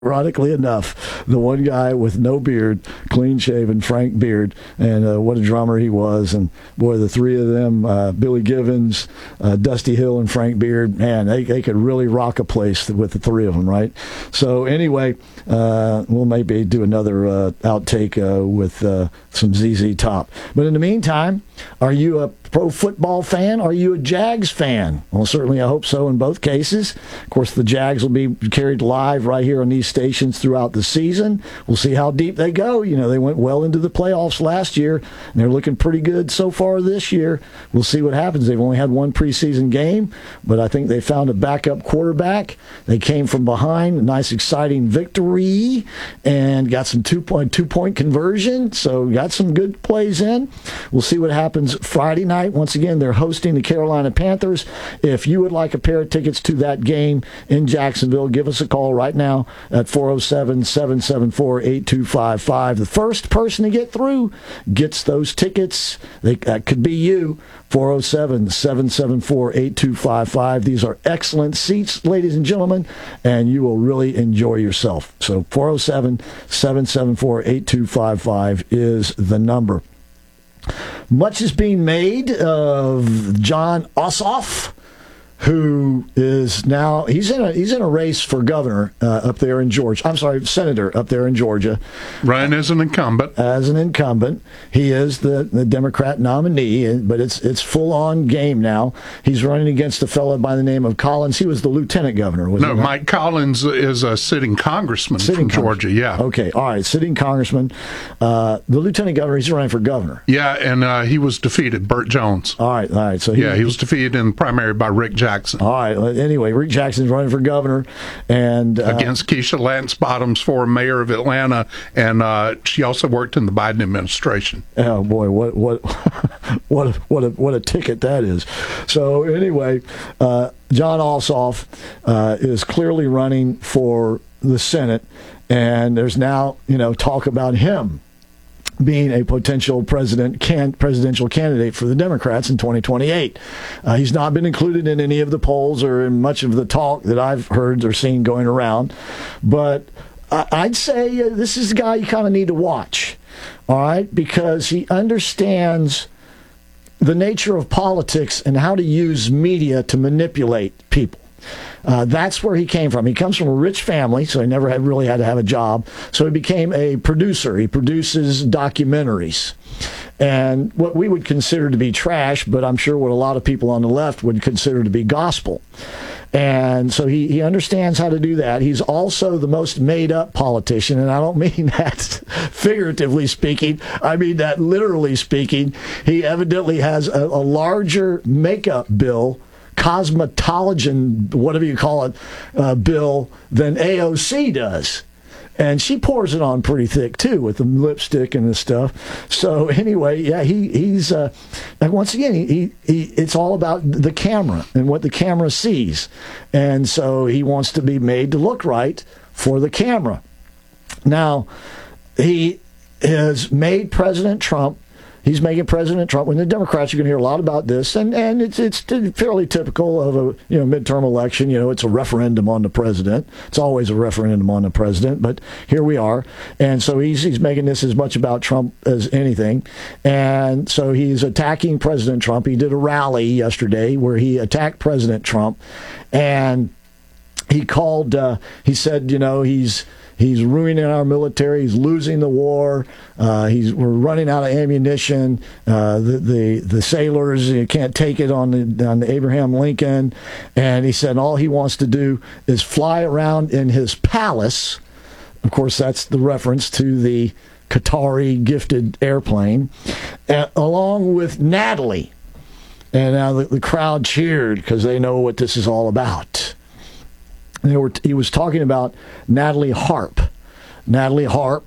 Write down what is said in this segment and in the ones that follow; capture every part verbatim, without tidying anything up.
Ironically enough, the one guy with no beard, clean-shaven, Frank Beard, and uh, what a drummer he was. And, boy, the three of them, uh, Billy Givens, uh, Dusty Hill, and Frank Beard, man, they, they could really rock a place with the three of them, right? So, anyway, uh, we'll maybe do another uh, outtake uh, with uh, some Z Z Top. But in the meantime, are you a pro football fan? Are you a Jags fan? Well, certainly I hope so in both cases. Of course, the Jags will be carried live right here on these stations throughout the season. We'll see how deep they go. You know, they went well into the playoffs last year, and they're looking pretty good so far this year. We'll see what happens. They've only had one preseason game, but I think they found a backup quarterback. They came from behind, a nice, exciting victory, and got some two-point two-point conversion, so got some good plays in. We'll see what happens Friday night. Once again, they're hosting the Carolina Panthers. If you would like a pair of tickets to that game in Jacksonville, give us a call right now at four oh seven, seven seven four, eight two five five. The first person to get through gets those tickets. They, that could be you. four oh seven, seven seven four, eight two five five. These are excellent seats, ladies and gentlemen, and you will really enjoy yourself. So four oh seven, seven seven four, eight two five five is the number. Much is being made of Jon Ossoff, who is now he's in a he's in a race for governor uh, up there in Georgia. I'm sorry, senator up there in Georgia. Running as an incumbent. As an incumbent, he is the, the Democrat nominee, but it's it's full on game now. He's running against a fellow by the name of Collins. He was the lieutenant governor. Was no, Mike Collins is a sitting congressman sitting from Georgia. Yeah. Okay. All right. Sitting congressman. Uh, the lieutenant governor. He's running for governor. Yeah, and uh, he was defeated. Burt Jones. All right. All right. So he, yeah, he was defeated in the primary by Rick Jackson. Jackson. All right. Anyway, Rick Jackson's running for governor, and uh, against Keisha Lance Bottoms for mayor of Atlanta, and uh, she also worked in the Biden administration. Oh boy, what what what a, what a what a ticket that is. So anyway, uh, Jon Ossoff uh, is clearly running for the Senate, and there's now you know talk about him being a potential president can, presidential candidate for the Democrats in twenty twenty-eight. Uh, he's not been included in any of the polls or in much of the talk that I've heard or seen going around. But uh, I'd say uh, this is a guy you kind of need to watch, all right, because he understands the nature of politics and how to use media to manipulate people. Uh, that's where he came from. He comes from a rich family, so he never had really had to have a job. So he became a producer. He produces documentaries. And what we would consider to be trash, but I'm sure what a lot of people on the left would consider to be gospel. And so he, he understands how to do that. He's also the most made-up politician, and I don't mean that figuratively speaking. I mean that literally speaking. He evidently has a, a larger makeup bill, cosmetologian, whatever you call it, uh, bill than A O C does. And she pours it on pretty thick, too, with the lipstick and the stuff. So, anyway, yeah, he he's, uh, and once again, he, he, he it's all about the camera and what the camera sees. And so he wants to be made to look right for the camera. Now, he has made President Trump He's making President Trump. When the Democrats, you can hear a lot about this, and, and it's it's fairly typical of a you know midterm election. You know, it's a referendum on the president. It's always a referendum on the president, but here we are, and so he's he's making this as much about Trump as anything, and so he's attacking President Trump. He did a rally yesterday where he attacked President Trump, and he called. Uh, he said, you know, he's. He's ruining our military. He's losing the war. Uh, he's we're running out of ammunition. Uh, the, the the sailors you can't take it on the on the Abraham Lincoln. And he said all he wants to do is fly around in his palace. Of course, that's the reference to the Qatari gifted airplane, uh, along with Natalie. And now the, the crowd cheered because they know what this is all about. They were, he was talking about Natalie Harp. Natalie Harp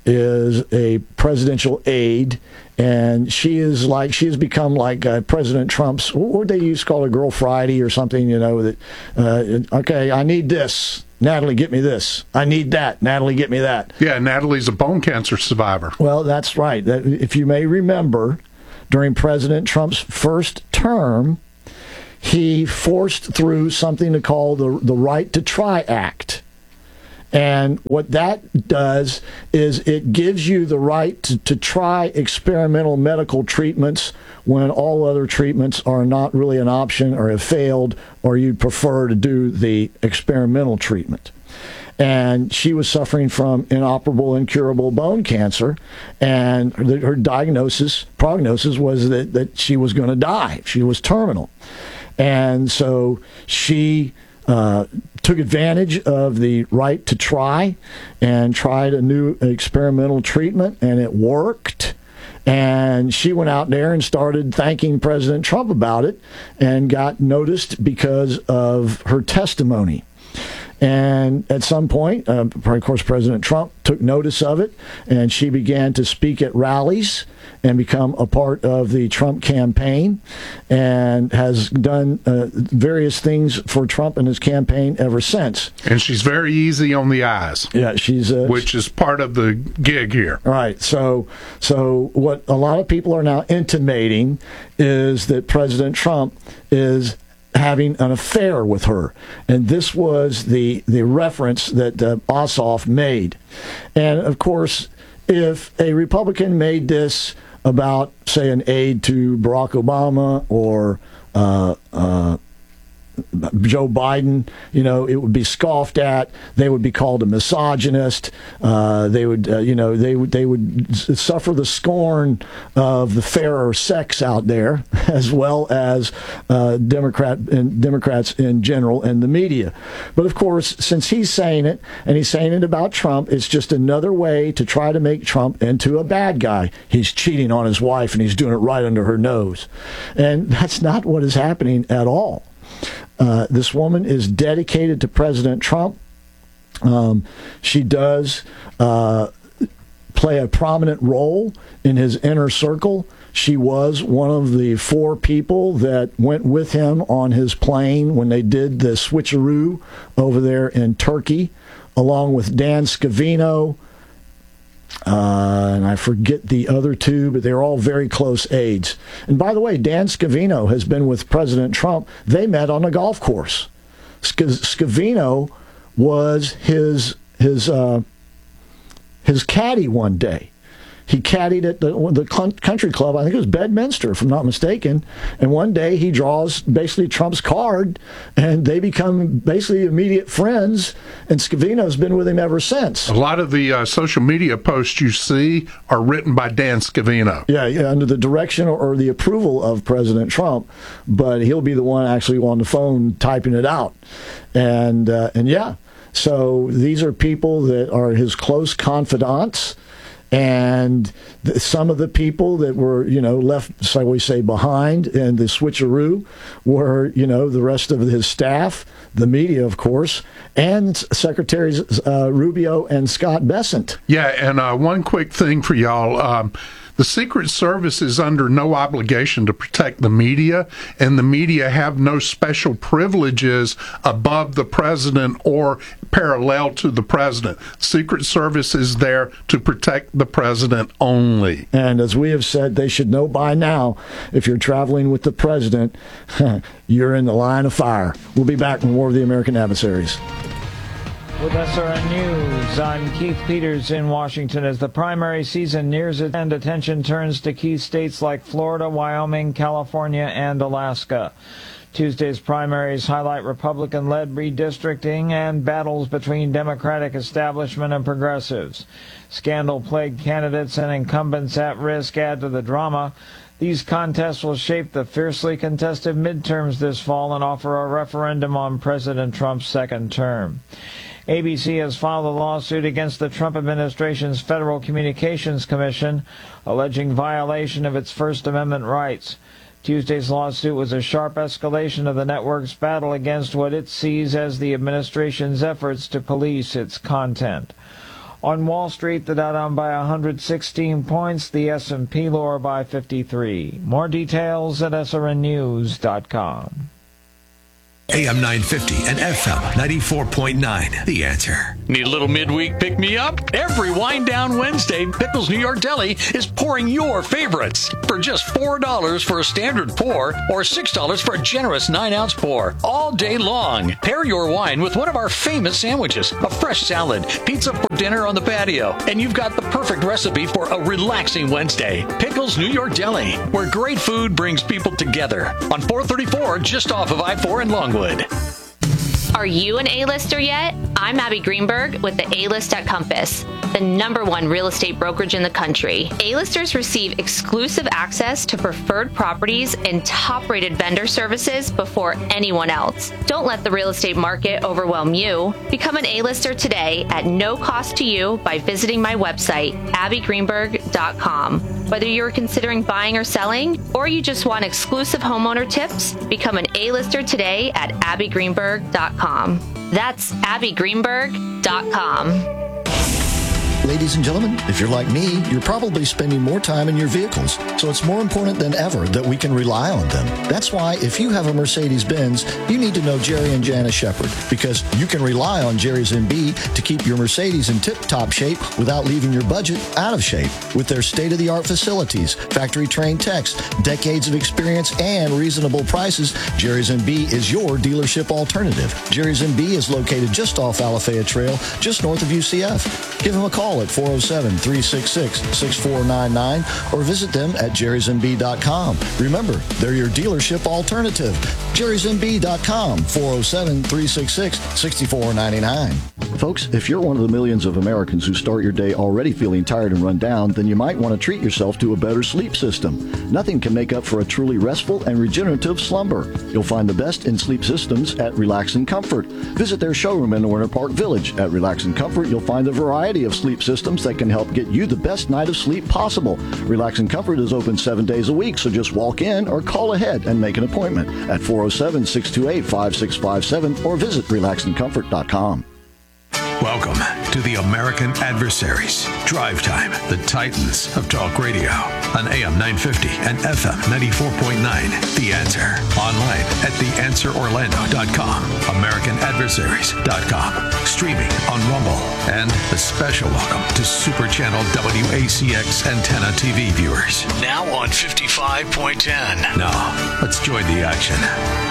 is a presidential aide, and she is like she has become like uh, President Trump's. What would they used to call her, Girl Friday or something? You know that. Uh, okay, I need this. Natalie, get me this. I need that. Natalie, get me that. Yeah, Natalie's a bone cancer survivor. Well, that's right. That, if you may remember, during President Trump's first term, he forced through something to call the the Right to Try Act. And what that does is it gives you the right to, to try experimental medical treatments when all other treatments are not really an option or have failed, or you'd prefer to do the experimental treatment. And she was suffering from inoperable, incurable bone cancer, and her, her diagnosis, prognosis was that, that she was going to die. She was terminal. And so she uh, took advantage of the right to try and tried a new experimental treatment, and it worked. And she went out there and started thanking President Trump about it and got noticed because of her testimony. And at some point, uh, of course, President Trump took notice of it, and she began to speak at rallies and become a part of the Trump campaign, and has done uh, various things for Trump and his campaign ever since. And she's very easy on the eyes. Yeah, she's uh, which is part of the gig here. Right. So, so what a lot of people are now intimating is that President Trump is having an affair with her, and this was the the reference that uh, Ossoff made. And of course, if a Republican made this about, say, an aide to Barack Obama or uh, uh, Joe Biden, you know, it would be scoffed at. They would be called a misogynist. Uh, they would, uh, you know, they would they would suffer the scorn of the fairer sex out there, as well as uh, Democrat and Democrats in general and the media. But of course, since he's saying it, and he's saying it about Trump, it's just another way to try to make Trump into a bad guy. He's cheating on his wife, and he's doing it right under her nose, and that's not what is happening at all. Uh, this woman is dedicated to President Trump. Um, she does uh, play a prominent role in his inner circle. She was one of the four people that went with him on his plane when they did the switcheroo over there in Turkey, along with Dan Scavino, Uh, and I forget the other two, but they're all very close aides. And by the way, Dan Scavino has been with President Trump. They met on a golf course. Sc- Scavino was his his uh, his caddy one day. He caddied at the, the country club, I think it was Bedminster, if I'm not mistaken. And one day he draws basically Trump's card, and they become basically immediate friends. And Scavino's been with him ever since. A lot of the uh, social media posts you see are written by Dan Scavino. Yeah, yeah, under the direction or the approval of President Trump, but he'll be the one actually on the phone typing it out. And uh, and yeah, so these are people that are his close confidants. And the, some of the people that were, you know, left, so we say, behind in the switcheroo were, you know, the rest of his staff, the media, of course, and Secretaries uh, Rubio and Scott Bessent. Yeah, and uh, one quick thing for y'all. Um, The Secret Service is under no obligation to protect the media, and the media have no special privileges above the president or parallel to the president. Secret Service is there to protect the president only. And as we have said, they should know by now, if you're traveling with the president, you're in the line of fire. We'll be back with more of the American Adversaries. With S R N News, I'm Keith Peters in Washington. As the primary season nears its end, attention turns to key states like Florida, Wyoming, California, and Alaska. Tuesday's primaries highlight Republican-led redistricting and battles between Democratic establishment and progressives. Scandal-plagued candidates and incumbents at risk add to the drama. These contests will shape the fiercely contested midterms this fall and offer a referendum on President Trump's second term. A B C has filed a lawsuit against the Trump administration's Federal Communications Commission, alleging violation of its First Amendment rights. Tuesday's lawsuit was a sharp escalation of the network's battle against what it sees as the administration's efforts to police its content. On Wall Street, the Dow down by one hundred sixteen points, the S and P lower by fifty-three. More details at S R N news dot com. A M nine fifty and F M ninety-four point nine. The Answer. Need a little midweek pick-me-up? Every Wind Down Wednesday, Pickles New York Deli is pouring your favorites for just four dollars for a standard pour or six dollars for a generous nine ounce pour all day long. Pair your wine with one of our famous sandwiches, a fresh salad, pizza for dinner on the patio, and you've got the perfect recipe for a relaxing Wednesday. Pickles New York Deli, where great food brings people together. On four thirty-four, just off of I four in Longwood. Are you an A-lister yet? I'm Abby Greenberg with the A-List at Compass, the number one real estate brokerage in the country. A-listers receive exclusive access to preferred properties and top-rated vendor services before anyone else. Don't let the real estate market overwhelm you. Become an A-lister today at no cost to you by visiting my website, abby greenberg dot com. Whether you're considering buying or selling, or you just want exclusive homeowner tips, become an A-lister today at abby greenberg dot com. That's abby greenberg dot com. Ladies and gentlemen, if you're like me, you're probably spending more time in your vehicles, so it's more important than ever that we can rely on them. That's why if you have a Mercedes-Benz, you need to know Jerry and Janice Shepard, because you can rely on Jerry's M B to keep your Mercedes in tip-top shape without leaving your budget out of shape. With their state-of-the-art facilities, factory-trained techs, decades of experience, and reasonable prices, Jerry's M B is your dealership alternative. Jerry's M B is located just off Alafaya Trail, just north of U C F. Give them a call at four oh seven, three six six, six four nine nine or visit them at jerrys m b dot com. Remember, they're your dealership alternative. jerrys m b dot com, four oh seven, three six six, six four nine nine. Folks, if you're one of the millions of Americans who start your day already feeling tired and run down, then you might want to treat yourself to a better sleep system. Nothing can make up for a truly restful and regenerative slumber. You'll find the best in sleep systems at Relax and Comfort. Visit their showroom in Warner Park Village. At Relax and Comfort, you'll find a variety of sleep systems that can help get you the best night of sleep possible. Relax and Comfort is open seven days a week, so just walk in or call ahead and make an appointment at four oh seven, six two eight, five six five seven or visit relax and comfort dot com. Welcome to the American Adversaries. Drive Time, the Titans of Talk Radio. On A M nine fifty and F M ninety-four point nine. The Answer. Online at the answer orlando dot com. american adversaries dot com. Streaming on Rumble. And a special welcome to Super Channel W A C X Antenna T V viewers. Now on fifty-five point ten. Now, let's join the action.